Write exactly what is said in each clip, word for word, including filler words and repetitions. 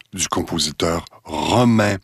du compositeur romain.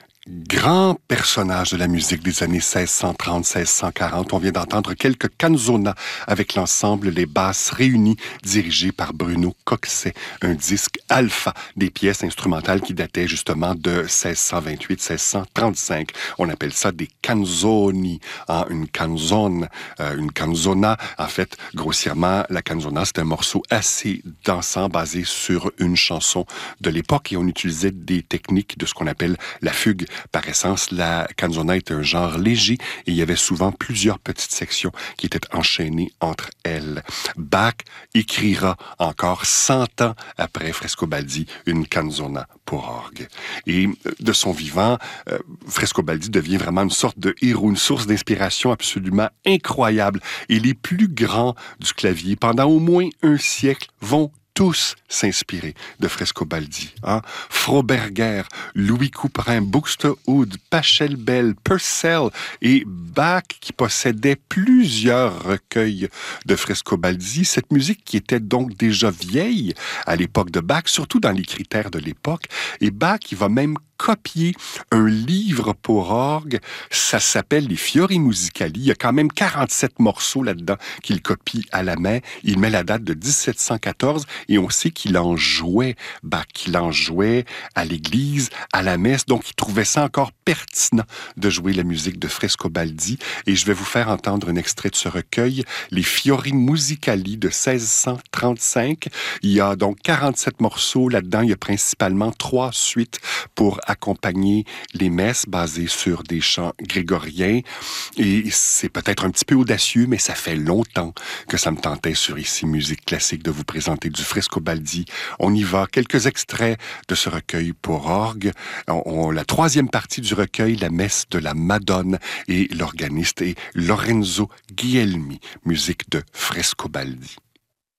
Grand personnage de la musique des années seize cent trente à seize cent quarante. On vient d'entendre quelques canzonas avec l'ensemble Les Basses Réunies, dirigé par Bruno Coxet. Un disque alpha, des pièces instrumentales qui dataient justement de seize cent vingt-huit à seize cent trente-cinq. On appelle ça des canzoni. Hein, une canzone, euh, une canzona. En fait, grossièrement, la canzona, c'est un morceau assez dansant basé sur une chanson de l'époque et on utilisait des techniques de ce qu'on appelle la fugue. Par essence, la canzona est un genre léger et il y avait souvent plusieurs petites sections qui étaient enchaînées entre elles. Bach écrira encore cent ans après Frescobaldi une canzona pour orgue. Et de son vivant, euh, Frescobaldi devient vraiment une sorte de héros, une source d'inspiration absolument incroyable. Et les plus grands du clavier, pendant au moins un siècle, vont tous s'inspirer de Frescobaldi. Hein? Froberger, Louis Couperin, Buxtehude, Pachelbel, Purcell et Bach qui possédaient plusieurs recueils de Frescobaldi. Cette musique qui était donc déjà vieille à l'époque de Bach, surtout dans les critères de l'époque. Et Bach, il va même copier un livre pour orgue. Ça s'appelle les Fiori Musicali. Il y a quand même quarante-sept morceaux là-dedans qu'il copie à la main. Il met la date de dix-sept cent quatorze et on sait qu'il en jouait, Bach, qu'il en jouait à l'église, à la messe. Donc, il trouvait ça encore pertinent de jouer la musique de Frescobaldi. Et je vais vous faire entendre un extrait de ce recueil, les Fiori Musicali de seize cent trente-cinq. Il y a donc quarante-sept morceaux là-dedans. Il y a principalement trois suites pour accompagner les messes basées sur des chants grégoriens. Et c'est peut-être un petit peu audacieux, mais ça fait longtemps que ça me tentait sur Ici Musique Classique de vous présenter du Frescobaldi. On y va. Quelques extraits de ce recueil pour orgue. On, on, la troisième partie du recueil, la messe de la Madone, et l'organiste est Lorenzo Guglielmi, musique de Frescobaldi.